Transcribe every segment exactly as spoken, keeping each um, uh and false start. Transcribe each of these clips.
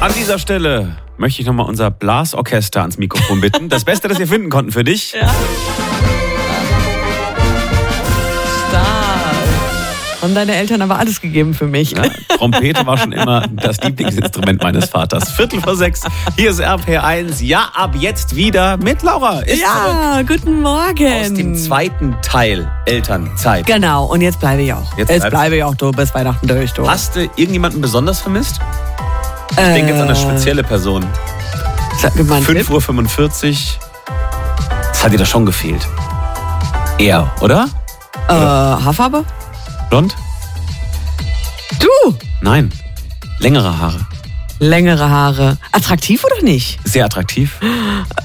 An dieser Stelle möchte ich nochmal unser Blasorchester ans Mikrofon bitten. Das Beste, das wir finden konnten für dich. Ja. Haben deine Eltern aber alles gegeben für mich. Ja, Trompete war schon immer das Lieblingsinstrument meines Vaters. Viertel vor sechs, hier ist R P R eins. Ja, ab jetzt wieder mit Laura. Ist ja, zurück. Guten Morgen. Aus dem zweiten Teil Elternzeit. Genau, und jetzt bleibe ich auch. Jetzt, jetzt bleibe ich auch du, bis Weihnachten durch. Du. Hast du irgendjemanden besonders vermisst? Ich äh, denke jetzt an eine spezielle Person. fünf Uhr fünfundvierzig. Das hat dir da schon gefehlt. Er, oder? Äh, Haarfarbe? Blond? Du! Nein. Längere Haare. Längere Haare. Attraktiv oder nicht? Sehr attraktiv. Äh,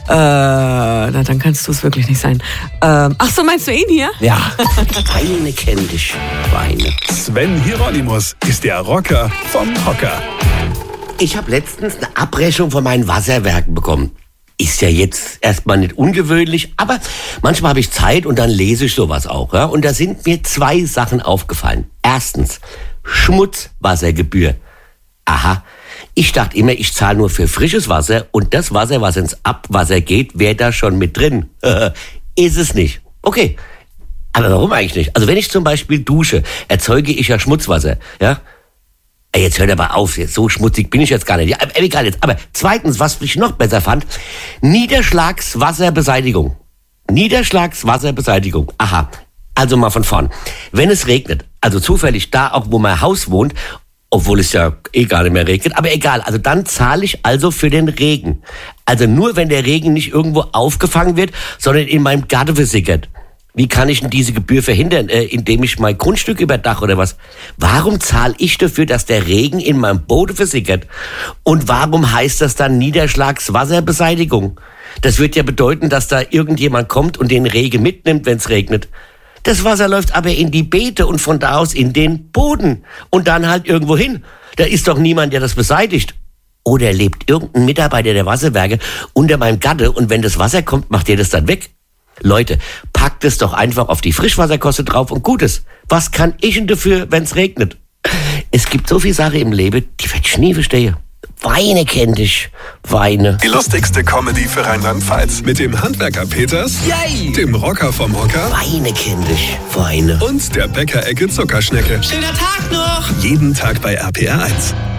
na dann kannst du es wirklich nicht sein. Ähm, ach so, meinst du ihn hier? Ja. Weine kenn dich, Weine. Sven Hieronymus ist der Rocker vom Hocker. Ich habe letztens eine Abrechnung von meinen Wasserwerken bekommen. Ist ja jetzt erstmal nicht ungewöhnlich, aber manchmal habe ich Zeit und dann lese ich sowas auch. Ja? Und da sind mir zwei Sachen aufgefallen. Erstens, Schmutzwassergebühr. Aha, ich dachte immer, ich zahle nur für frisches Wasser und das Wasser, was ins Abwasser geht, wäre da schon mit drin. Ist es nicht. Okay, aber warum eigentlich nicht? Also wenn ich zum Beispiel dusche, erzeuge ich ja Schmutzwasser, ja? Jetzt hört aber auf, jetzt so schmutzig bin ich jetzt gar nicht. Ja, egal jetzt. Aber zweitens, was ich noch besser fand, Niederschlagswasserbeseitigung. Niederschlagswasserbeseitigung. Aha, also mal von vorn. Wenn es regnet, also zufällig da auch, wo mein Haus wohnt, obwohl es ja eh gar nicht mehr regnet, aber egal, also dann zahle ich also für den Regen. Also nur, wenn der Regen nicht irgendwo aufgefangen wird, sondern in meinem Garten versickert. Wie kann ich denn diese Gebühr verhindern, äh, indem ich mein Grundstück überdache oder was? Warum zahle ich dafür, dass der Regen in meinem Boden versickert? Und warum heißt das dann Niederschlagswasserbeseitigung? Das wird ja bedeuten, dass da irgendjemand kommt und den Regen mitnimmt, wenn es regnet. Das Wasser läuft aber in die Beete und von da aus in den Boden und dann halt irgendwo hin. Da ist doch niemand, der das beseitigt. Oder lebt irgendein Mitarbeiter der Wasserwerke unter meinem Gatte und wenn das Wasser kommt, macht ihr das dann weg? Leute, packt es doch einfach auf die Frischwasserkoste drauf und gut ist. Was kann ich denn dafür, wenn es regnet? Es gibt so viele Sachen im Leben, die wird ich nie verstehen. Weine kenn dich, Weine. Die lustigste Comedy für Rheinland-Pfalz. Mit dem Handwerker Peters, Yay. dem Rocker vom Hocker Weine kenn dich, Weine. und der Bäckerecke Zuckerschnecke. Schöner Tag noch! Jeden Tag bei R P R eins.